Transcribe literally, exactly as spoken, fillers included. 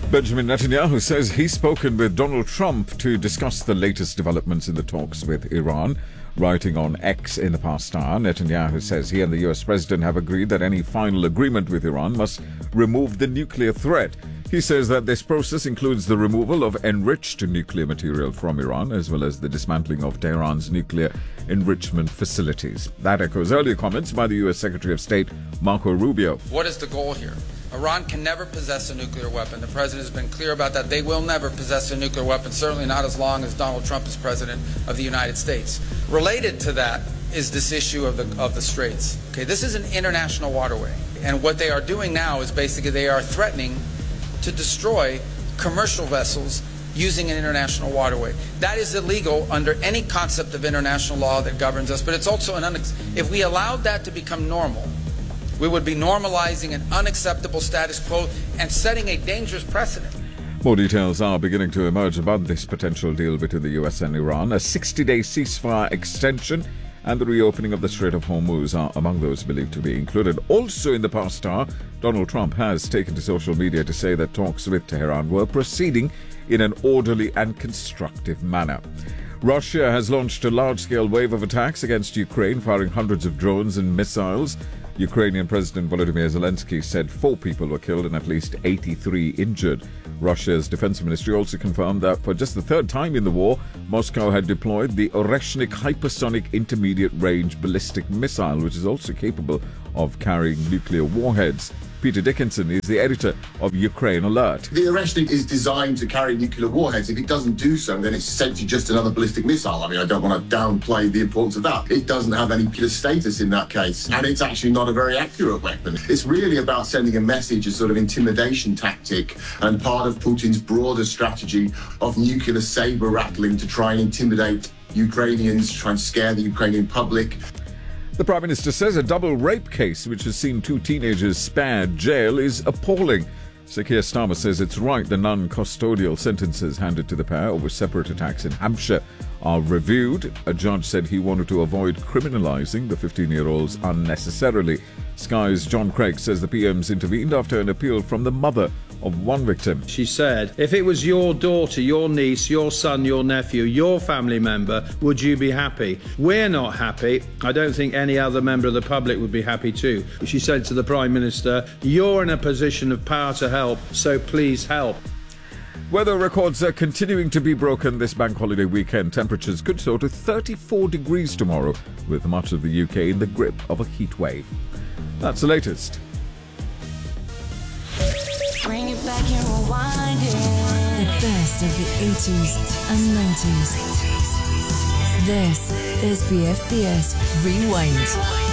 Benjamin Netanyahu says he's spoken with Donald Trump to discuss the latest developments in the talks with Iran. Writing on X in the past hour, Netanyahu says he and the U S president have agreed that any final agreement with Iran must remove the nuclear threat. He says that this process includes the removal of enriched nuclear material from Iran, as well as the dismantling of Tehran's nuclear enrichment facilities. That echoes earlier comments by the U S Secretary of State Marco Rubio. What is the goal here? Iran can never possess a nuclear weapon. The president has been clear about that. They will never possess a nuclear weapon, certainly not as long as Donald Trump is president of the United States. Related to that is this issue of the of the Straits. Okay, this is an international waterway, and what they are doing now is basically they are threatening to destroy commercial vessels using an international waterway. That is illegal under any concept of international law that governs us, but it's also an unex- if we allowed that to become normal, we would be normalizing an unacceptable status quo and setting a dangerous precedent. More details are beginning to emerge about this potential deal between the U S and Iran. A sixty-day ceasefire extension and the reopening of the Strait of Hormuz are among those believed to be included. Also in the past hour, Donald Trump has taken to social media to say that talks with Tehran were proceeding in an orderly and constructive manner. Russia has launched a large-scale wave of attacks against Ukraine, firing hundreds of drones and missiles. Ukrainian President Volodymyr Zelensky said four people were killed and at least eighty-three injured. Russia's defense ministry also confirmed that for just the third time in the war, Moscow had deployed the Oreshnik hypersonic intermediate-range ballistic missile, which is also capable of carrying nuclear warheads. Peter Dickinson is the editor of Ukraine Alert. The Oreshnik is designed to carry nuclear warheads. If it doesn't do so, then it's essentially just another ballistic missile. I mean, I don't want to downplay the importance of that. It doesn't have any nuclear status in that case, and it's actually not a very accurate weapon. It's really about sending a message, a sort of intimidation tactic, and part of Putin's broader strategy of nuclear saber rattling to try and intimidate Ukrainians, try and scare the Ukrainian public. The Prime Minister says a double rape case, which has seen two teenagers spared jail, is appalling. Sir Keir Starmer says it's right the non-custodial sentences handed to the pair over separate attacks in Hampshire are reviewed. A judge said he wanted to avoid criminalising the fifteen-year-olds unnecessarily. Sky's John Craig says the P M's intervened after an appeal from the mother of one victim. She said, if it was your daughter, your niece, your son, your nephew, your family member, would you be happy? We're not happy. I don't think any other member of the public would be happy too. She said to the Prime Minister, you're in a position of power to help, so please help. Weather records are continuing to be broken this bank holiday weekend. Temperatures could soar to thirty-four degrees tomorrow, with much of the U K in the grip of a heat wave. That's the latest. Bring it back and rewind it. The best of the eighties and nineties. This is B F B S Rewind.